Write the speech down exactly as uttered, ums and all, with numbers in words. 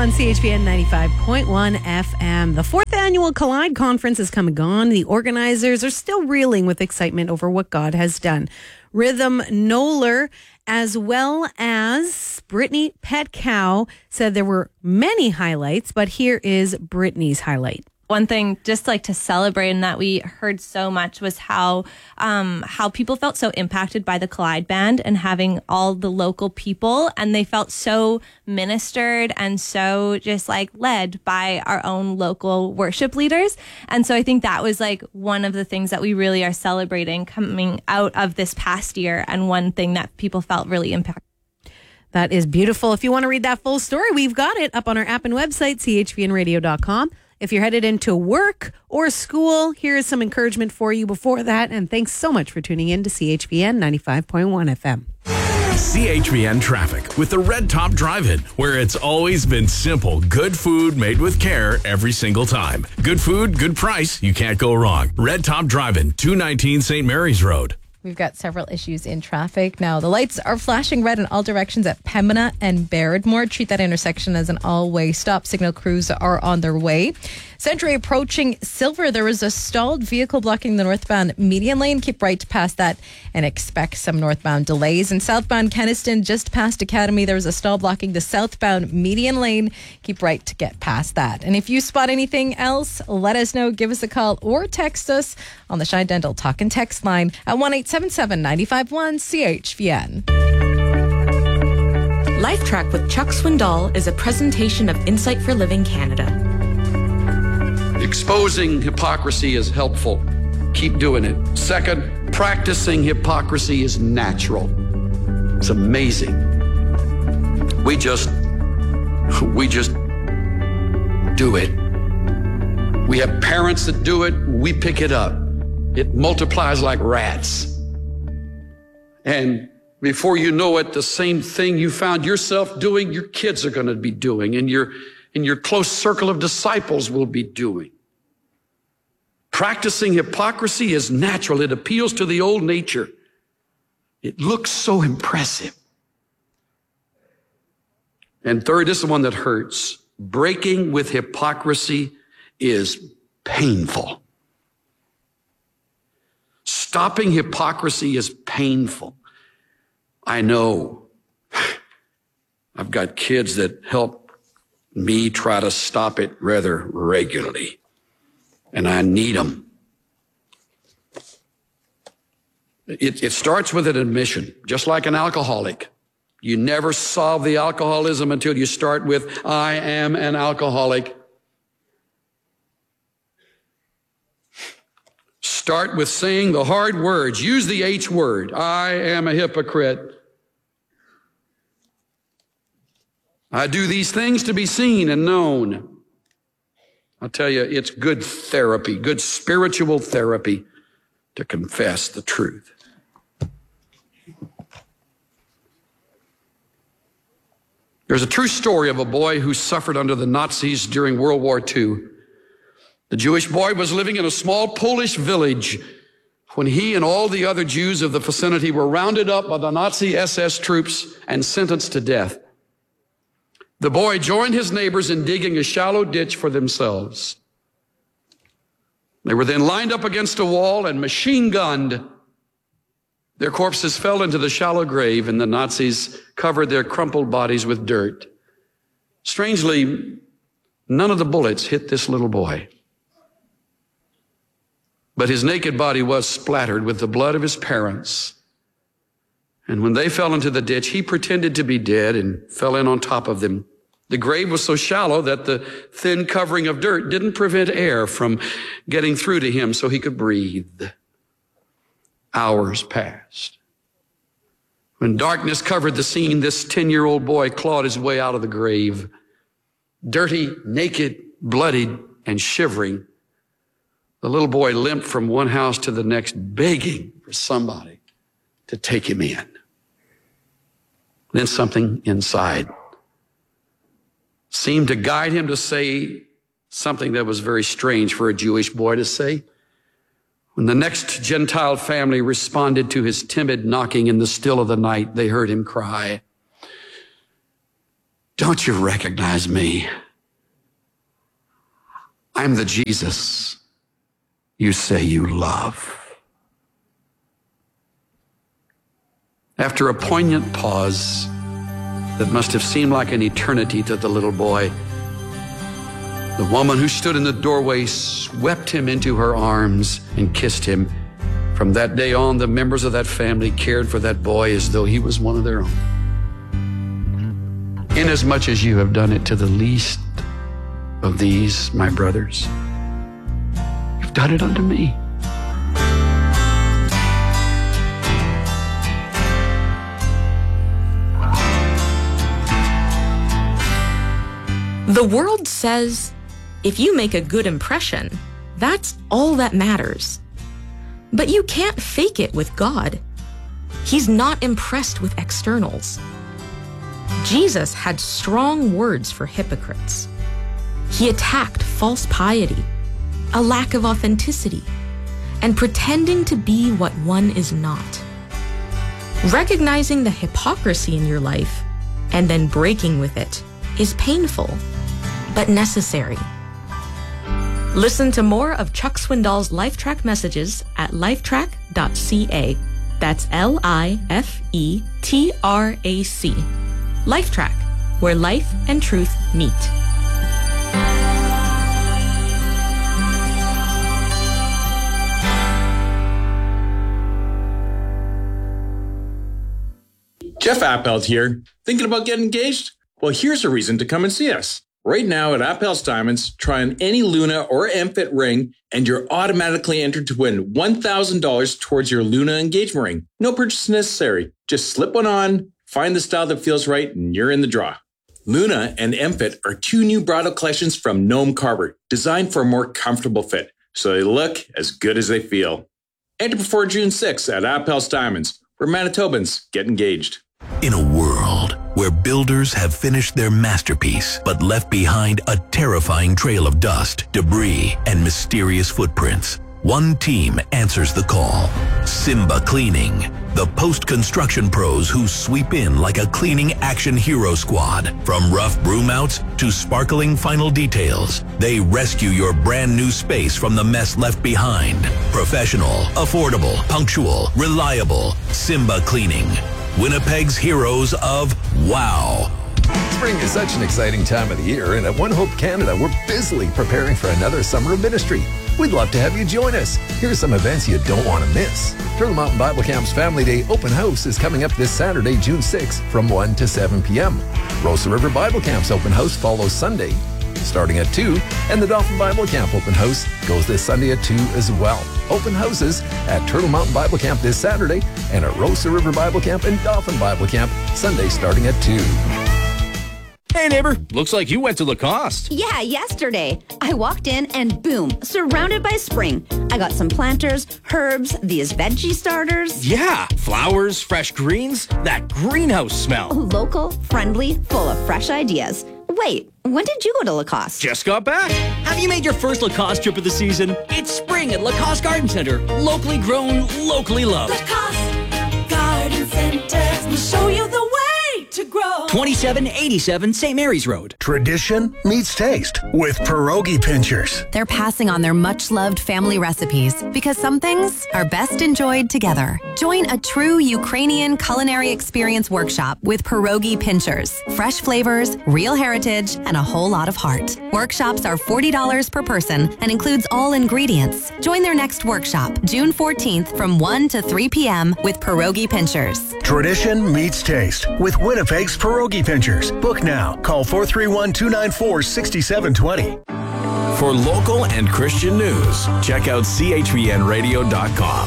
on C H P N ninety-five point one F M. The fourth annual Collide Conference has come and gone. The organizers are still reeling with excitement over what God has done. Rhythm Knoller, as well as Brittany Petcow, said there were many highlights, but here is Brittany's highlight. One thing just like to celebrate and that we heard so much was how um, how people felt so impacted by the Collide Band and having all the local people, and they felt so ministered and so just like led by our own local worship leaders. And so I think that was like one of the things that we really are celebrating coming out of this past year, and one thing that people felt really impacted. That is beautiful. If you want to read that full story, we've got it up on our app and website, c h p n radio dot com. If you're headed into work or school, here is some encouragement for you before that. And thanks so much for tuning in to C H P N ninety-five point one F M. C H P N traffic with the Red Top Drive-In, where it's always been simple. Good food made with care every single time. Good food, good price. You can't go wrong. Red Top Drive-In, two nineteen Saint Mary's Road. We've got several issues in traffic. Now, the lights are flashing red in all directions at Pembina and Barradmore. Treat that intersection as an all-way stop. Signal crews are on their way. Century approaching Silver. There was a stalled vehicle blocking the northbound median lane. Keep right past that and expect some northbound delays. And southbound Kenniston, just past Academy, there was a stall blocking the southbound median lane. Keep right to get past that. And if you spot anything else, let us know. Give us a call or text us on the Shine Dental Talk and Text line at one eight seven seven, nine five one, C H V N. Life Track with Chuck Swindoll is a presentation of Insight for Living Canada. Exposing hypocrisy is helpful. Keep doing it. Second, practicing hypocrisy is natural. It's amazing. We just, we just do it. We have parents that do it. We pick it up. It multiplies like rats. And before you know it, the same thing you found yourself doing, your kids are going to be doing, and your, and your close circle of disciples will be doing. Practicing hypocrisy is natural. It appeals to the old nature. It looks so impressive. And third, this is the one that hurts. Breaking with hypocrisy is painful. Stopping hypocrisy is painful. I know. I've got kids that help me try to stop it rather regularly, and I need them. It, it starts with an admission, just like an alcoholic. You never solve the alcoholism until you start with, I am an alcoholic. Start with saying the hard words. Use the H word. I am a hypocrite. I do these things to be seen and known. I'll tell you, it's good therapy, good spiritual therapy to confess the truth. There's a true story of a boy who suffered under the Nazis during World War Two. The Jewish boy was living in a small Polish village when he and all the other Jews of the vicinity were rounded up by the Nazi S S troops and sentenced to death. The boy joined his neighbors in digging a shallow ditch for themselves. They were then lined up against a wall and machine gunned. Their corpses fell into the shallow grave, and the Nazis covered their crumpled bodies with dirt. Strangely, none of the bullets hit this little boy. But his naked body was splattered with the blood of his parents. And when they fell into the ditch, he pretended to be dead and fell in on top of them. The grave was so shallow that the thin covering of dirt didn't prevent air from getting through to him so he could breathe. Hours passed. When darkness covered the scene, this ten-year-old boy clawed his way out of the grave. Dirty, naked, bloodied, and shivering, the little boy limped from one house to the next, begging for somebody to take him in. Then something inside seemed to guide him to say something that was very strange for a Jewish boy to say. When the next Gentile family responded to his timid knocking in the still of the night, they heard him cry, Don't you recognize me? I'm the Jesus you say you love. After a poignant pause that must have seemed like an eternity to the little boy, the woman who stood in the doorway swept him into her arms and kissed him. From that day on, the members of that family cared for that boy as though he was one of their own. Inasmuch as you have done it to the least of these, my brothers, you've done it unto me. The world says, if you make a good impression, that's all that matters. But you can't fake it with God. He's not impressed with externals. Jesus had strong words for hypocrites. He attacked false piety, a lack of authenticity, and pretending to be what one is not. Recognizing the hypocrisy in your life and then breaking with it is painful, but necessary. Listen to more of Chuck Swindoll's LifeTrack messages at lifetrack dot c a. That's L I F E T R A C. LifeTrack, where life and truth meet. Jeff Appelt here. Thinking about getting engaged? Well, here's a reason to come and see us. Right now at Appel's Diamonds, try on any Luna or M-Fit ring and you're automatically entered to win one thousand dollars towards your Luna engagement ring. No purchase necessary. Just slip one on, find the style that feels right, and you're in the draw. Luna and M-Fit are two new bridal collections from Noam Carver, designed for a more comfortable fit, so they look as good as they feel. Enter before June sixth at Appel's Diamonds, where Manitobans get engaged. In a world where builders have finished their masterpiece but left behind a terrifying trail of dust, debris, and mysterious footprints, one team answers the call. Simba Cleaning, the post-construction pros who sweep in like a cleaning action hero squad. From rough broom outs to sparkling final details, they rescue your brand new space from the mess left behind. Professional, affordable, punctual, reliable. Simba Cleaning, Winnipeg's heroes of wow. Spring is such an exciting time of the year, and at One Hope Canada, we're busily preparing for another summer of ministry. We'd love to have you join us. Here's some events you don't want to miss. Turtle Mountain Bible Camp's Family Day Open House is coming up this Saturday, June sixth, from one to seven p.m. Rosa River Bible Camp's Open House follows Sunday, starting at two, and the Dauphin Bible Camp Open House goes this Sunday at two as well. Open houses at Turtle Mountain Bible Camp this Saturday, and at Rosa River Bible Camp and Dauphin Bible Camp Sunday starting at two. Hey, neighbor, looks like you went to Lacoste. Yeah, yesterday. I walked in and boom, surrounded by spring. I got some planters, herbs, these veggie starters. Yeah, flowers, fresh greens, that greenhouse smell. Local, friendly, full of fresh ideas. Wait, when did you go to Lacoste? Just got back. Have you made your first Lacoste trip of the season? It's spring at Lacoste Garden Center. Locally grown, locally loved. Lacoste Garden Center will show you the way to grow. twenty-seven eighty-seven Saint Mary's Road. Tradition meets taste with Pierogi Pinchers. They're passing on their much-loved family recipes because some things are best enjoyed together. Join a true Ukrainian culinary experience workshop with Pierogi Pinchers. Fresh flavors, real heritage, and a whole lot of heart. Workshops are forty dollars per person and includes all ingredients. Join their next workshop, June fourteenth from one to three p.m. with Pierogi Pinchers. Tradition meets taste with Winnipeg's Pierogi Pinchers. Book now. Call four three one, two nine four, six seven two zero. For local and Christian news, check out c h v n radio dot com.